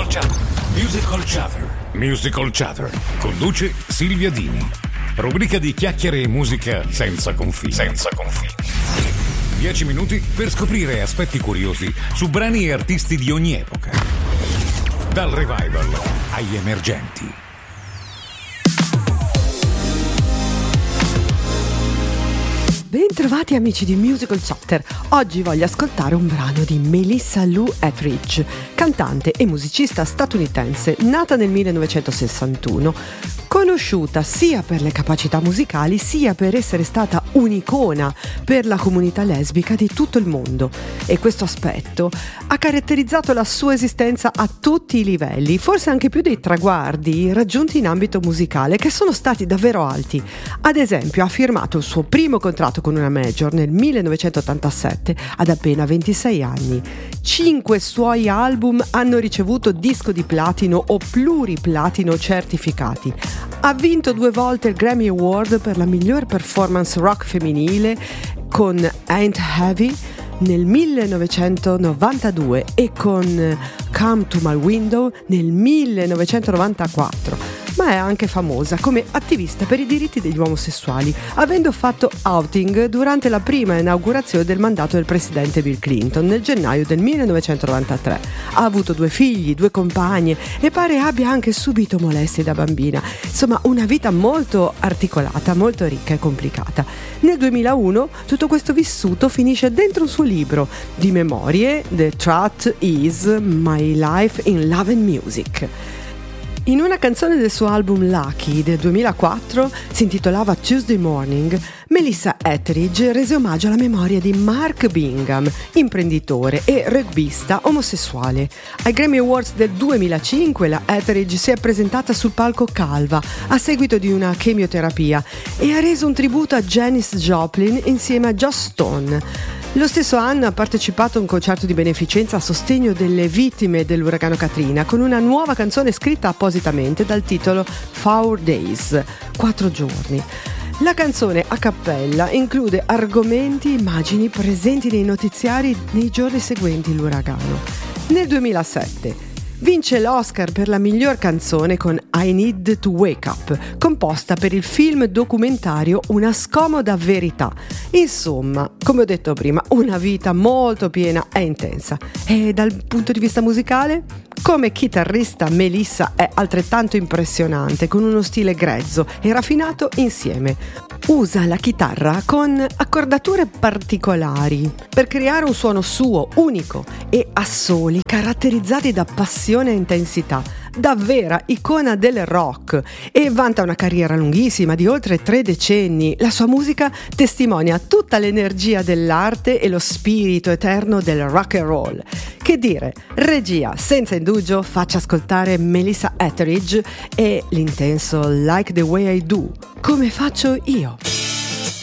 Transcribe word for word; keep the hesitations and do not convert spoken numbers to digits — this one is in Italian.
Chatter. Musical Chatter. Musical Chatter. Conduce Silvia Dini. Rubrica di chiacchiere e musica senza confini. Senza confini. Dieci minuti per scoprire aspetti curiosi su brani e artisti di ogni epoca. Dal revival agli emergenti. Bentrovati amici di Musical Chatter. Oggi voglio ascoltare un brano di Melissa Lou Etheridge, cantante e musicista statunitense nata nel millenovecentosessantuno, conosciuta sia per le capacità musicali sia per essere stata un'icona per la comunità lesbica di tutto il mondo, e questo aspetto ha caratterizzato la sua esistenza a tutti i livelli, forse anche più dei traguardi raggiunti in ambito musicale, che sono stati davvero alti. Ad esempio, ha firmato il suo primo contratto con una major nel millenovecentottantasette ad appena ventisei anni. Cinque suoi album hanno ricevuto disco di platino o pluriplatino certificati. Ha vinto due volte il Grammy Award per la miglior performance rock femminile con Ain't Heavy nel millenovecentonovantadue e con Come to My Window nel millenovecentonovantaquattro. Ma è anche famosa come attivista per i diritti degli omosessuali, avendo fatto outing durante la prima inaugurazione del mandato del presidente Bill Clinton nel gennaio del millenovecentonovantatré. Ha avuto due figli, due compagne e pare abbia anche subito molestie da bambina. Insomma, una vita molto articolata, molto ricca e complicata. Nel duemilauno tutto questo vissuto finisce dentro un suo libro di memorie, The Truth Is My Life in Love and Music. In una canzone del suo album Lucky del duemilaquattro, si intitolava Tuesday Morning, Melissa Etheridge rese omaggio alla memoria di Mark Bingham, imprenditore e rugbista omosessuale. Ai Grammy Awards del duemilacinque la Etheridge si è presentata sul palco calva a seguito di una chemioterapia e ha reso un tributo a Janis Joplin insieme a Joss Stone. Lo stesso anno ha partecipato a un concerto di beneficenza a sostegno delle vittime dell'uragano Katrina con una nuova canzone scritta appositamente dal titolo Four Days, quattro giorni. La canzone a cappella include argomenti e immagini presenti nei notiziari nei giorni seguenti l'uragano. Nel duemilasette vince l'Oscar per la miglior canzone con I Need to Wake Up, composta per il film documentario Una scomoda verità. Insomma, come ho detto prima, una vita molto piena e intensa. E dal punto di vista musicale? Come chitarrista, Melissa è altrettanto impressionante, con uno stile grezzo e raffinato insieme. Usa la chitarra con accordature particolari per creare un suono suo, unico, e assoli caratterizzati da passione e intensità. Davvero icona del rock, e vanta una carriera lunghissima di oltre tre decenni. La sua musica testimonia tutta l'energia dell'arte e lo spirito eterno del rock and roll. Che dire, regia, senza indugio faccia ascoltare Melissa Etheridge e l'intenso Like the Way I Do, come faccio io.